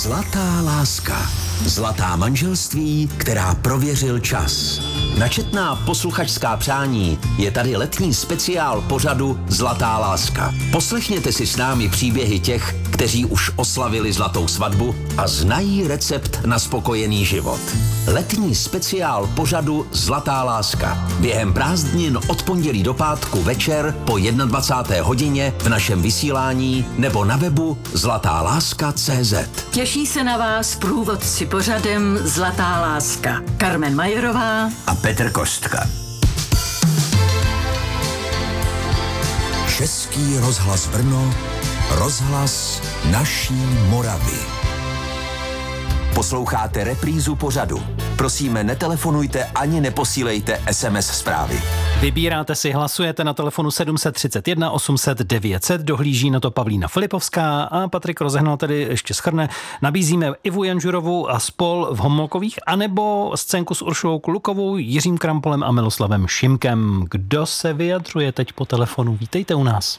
Zlatá láska. Zlatá manželství, která prověřil čas. Na četná posluchačská přání je tady letní speciál pořadu Zlatá láska. Poslechněte si s námi příběhy těch, kteří už oslavili zlatou svatbu a znají recept na spokojený život. Letní speciál pořadu Zlatá láska. Během prázdnin od pondělí do pátku večer po 21. hodině v našem vysílání nebo na webu zlatáláska.cz. Těší se na vás průvodci pořadem Zlatá láska. Carmen Majerová A Petr Kostka. Český rozhlas Brno, rozhlas naší Moravy. Posloucháte reprízu pořadu. Prosíme, netelefonujte ani neposílejte SMS zprávy. Vybíráte si, hlasujete na telefonu 731 800 900, dohlíží na to Pavlína Filipovská a Patrik Rozehnal tedy ještě shrne. Nabízíme Ivu Janžurovou a spol v Homolkových, anebo scénku s Uršulou Klukovou, Jiřím Krampolem a Miloslavem Šimkem. Kdo se vyjadřuje teď po telefonu? Vítejte u nás.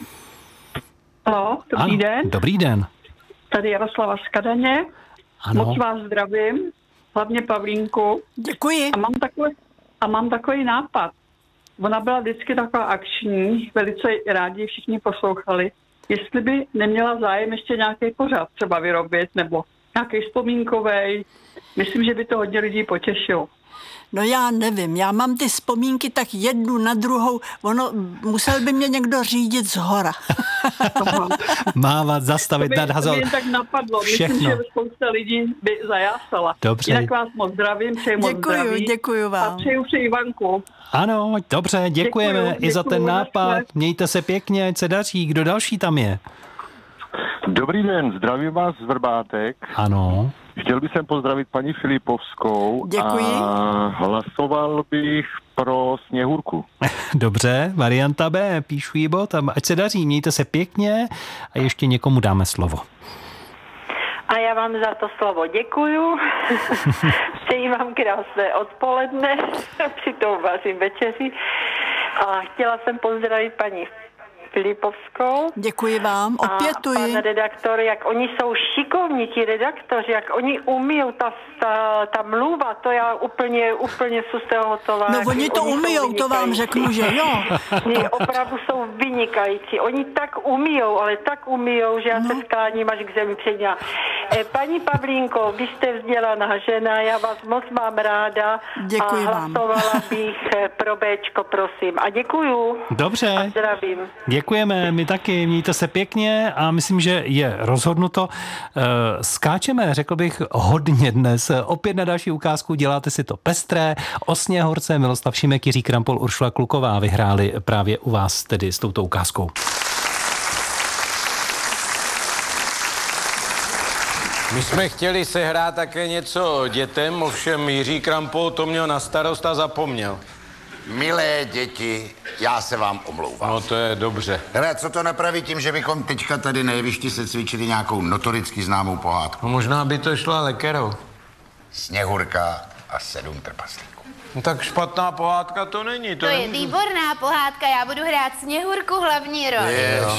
Haló, dobrý den. Dobrý den. Tady Jaroslava z Kadaně. Ano. Moc vás zdravím, hlavně Pavlínku. Děkuji. A mám takový nápad. Ona byla vždycky taková akční, velice rádi všichni poslouchali. Jestli by neměla zájem ještě nějaký pořad třeba vyrobit, nebo nějaký vzpomínkovej. Myslím, že by to hodně lidí potěšilo. No já nevím, já mám ty vzpomínky tak jednu na druhou, musel by mě někdo řídit zhora. Mávat, zastavit, nadhazovat. To by jen tak napadlo. Všechno. Myslím, že spousta lidí by zajásala. Dobře. Jinak vás moc zdravím, přeji moc zdraví. Děkuju vám. A přeju si Ivanku. Ano, dobře, děkujeme Děkuju, i za ten nápad. naschle. Mějte se pěkně, ať se daří. Kdo další tam je? Dobrý den, zdravím vás z Vrbátek. Ano. Chtěl bych pozdravit paní Filipovskou. Děkuji. A hlasoval bych pro Sněhurku. Dobře, varianta B, píšu jí bod, ať se daří, mějte se pěkně a ještě někomu dáme slovo. A já vám za to slovo děkuju. Přeji vám krásné odpoledne, přitom vařím večeři. A chtěla jsem pozdravit paní Filipovskou. Děkuji vám, A opětuji. pan redaktor, jak oni jsou šikovní, ti redaktoři, jak oni umíjou ta mluva, to já úplně jsou z toho hotová. No oni to umíjou, to vám řeknu, že jo. Opravdu jsou vynikající. Oni tak umíjou, ale tak umíjou, že já se skláním až k zemi před ňa. Paní Pavlínko, vy jste vzdělaná žena, já vás moc mám ráda. Děkuji a vám. hlasovala bych pro Bčko, prosím. A děkuju. Dobře. A zdravím. Děkujeme, my taky, mějte se pěkně a myslím, že je rozhodnuto. Skáčeme, řekl bych, hodně dnes. Opět na další ukázku, děláte si to pestré. O Sněhorce Miloslav Šimek, Jiří Krampol, Uršula Kluková vyhráli právě u vás tedy s touto ukázkou. My jsme chtěli sehrát také něco dětem, ovšem Jiří Krampol to měl na starost a zapomněl. Milé děti, já se vám omlouvám. No to je dobře. Hele, co to napraví tím, že bychom teďka tady na jevišti se cvičili nějakou notoricky známou pohádku? No možná by to šla lekerou. Sněhurka a 7 trpaslíků. No tak špatná pohádka to není. To je výborná pohádka, já budu hrát Sněhurku hlavní roli.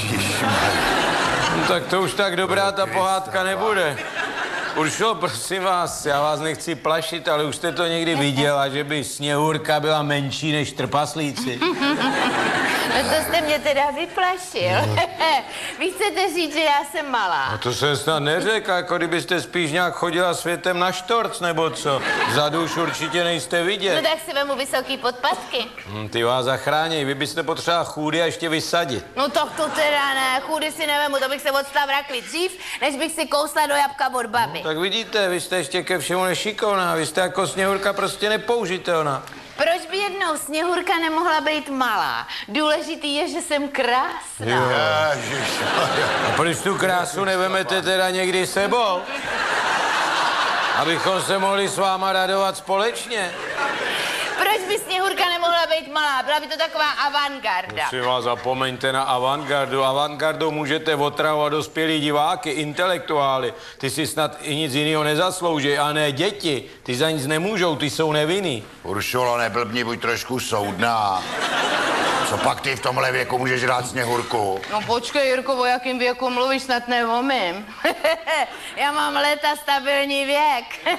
No tak to už tak dobrá ta pohádka nebude. Uršo, prosím vás, já vás nechci plašit, ale už jste to někdy viděla, že by Sněhurka byla menší než trpaslíci? No to jste mě teda vyplašil. Vy chcete říct, že já jsem malá. No to jsem snad neřekl, jako kdybyste spíš nějak chodila světem na štorc, nebo co? Vzadu už určitě nejste vidět. No tak si vemu vysoký podpatky. Ty vás zachrání, vy byste potřeba chůdy a ještě vysadit. No tak to teda ne, chůdy si nevemu, to bych se odstal v rakvi dřív, než bych si kousla do jabka od baby. Tak vidíte, vy jste ještě ke všemu nešikovná, vy jste jako Sněhurka prostě nepoužitelná. Proč by jednou Sněhurka nemohla být malá? Důležitý je, že jsem krásná. A proč tu krásu nevemete teda někdy sebou? Abychom se mohli s váma radovat společně. Proč by Sněhurka nemohla být malá? Byla by to taková avantgarda. Si vás zapomeňte na avantgardu. Avantgardou můžete otravovat dospělí diváky, intelektuály. Ty si snad i nic jiného nezaslouží, a ne děti. Ty za nic nemůžou, ty jsou nevinný. Uršulo, neblbni, buď trošku soudná. Co pak ty v tomhle věku můžeš hrát Sněhurku? No počkej, Jirko, o jakým věku mluvíš, snad neumím. Já mám léta stabilní věk.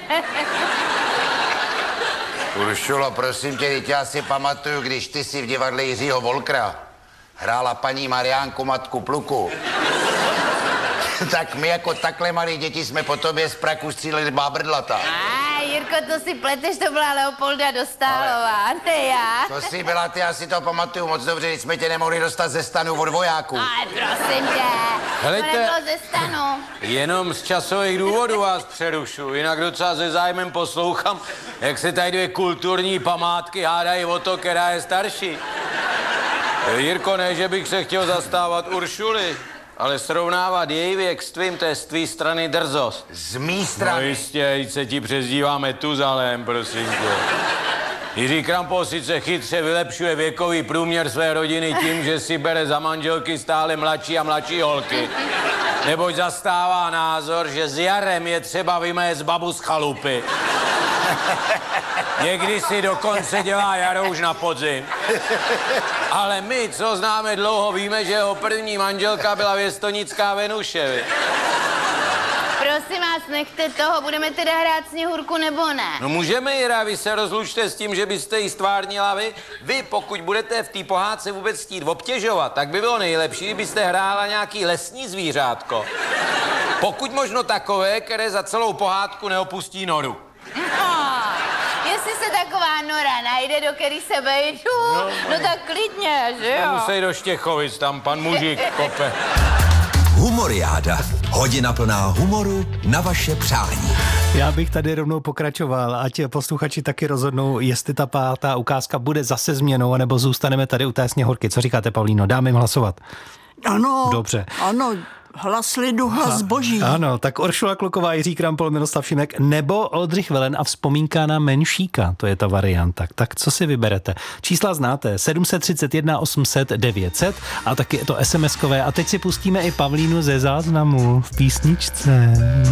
Uršulo, prosím tě, teď já si pamatuju, když ty si v divadle Jiřího Volkra hrála paní Mariánku Matku Pluku. Tak my jako takhle malí děti jsme po tobě z praku stříleli bábrdlata. Jirko, to si pleteš, to byla Leopolda Dostálová, ne já. To jsi byla ty, já si to pamatuju moc dobře, když jsme tě nemohli dostat ze stanu od vojáků. Ale prosím tě, Helejte, to nebylo ze stanu. Jenom z časových důvodů vás přerušu, jinak docela se zájmem poslouchám, jak se tady dvě kulturní památky hádají o to, která je starší. Jirko, ne, že bych se chtěl zastávat Uršuly, ale srovnávat její věk s tvým, to je z tvý strany drzost. Z mý strany? No jistě, se ti přezdívá Metuzalém, prosím tě. Jiří Krampol sice chytře vylepšuje věkový průměr své rodiny tím, že si bere za manželky stále mladší a mladší holky. Neboť zastává názor, že s jarem je třeba vymést babu z chalupy. Někdy si dokonce dělá jaro už na podzim. Ale my, co známe dlouho, víme, že jeho první manželka byla věstonická Venuše. Prosím vás, nechte toho, budeme teda hrát Sněhurku nebo ne? No můžeme, Jira, vy se rozlučte s tím, že byste jí stvárnila vy. Vy, pokud budete v té pohádce vůbec chtít obtěžovat, tak by bylo nejlepší, kdybyste hrála nějaký lesní zvířátko. Pokud možno takové, které za celou pohádku neopustí noru. Jestli se taková nora najde, do který se vejdu, no tak klidně, že jo? Musej do Štěchovic, tam pan mužík kope. Humoriáda. Hodina plná humoru na vaše přání. Já bych tady rovnou pokračoval, ať posluchači taky rozhodnou, jestli ta pátá ukázka bude zase změnou, nebo zůstaneme tady u té Sněhurky. Co říkáte, Pavlíno? Dáme jim hlasovat. Ano. Dobře. Ano. Hlas lidu, hlas boží. Ano, tak Uršula Kluková, Jiří Krampol, Miroslav Šimek nebo Oldřich Velen a vzpomínka na Menšíka, to je ta varianta. Tak co si vyberete? Čísla znáte, 731 800 900 a taky je to SMS-kové. A teď si pustíme i Pavlínu ze záznamu v písničce.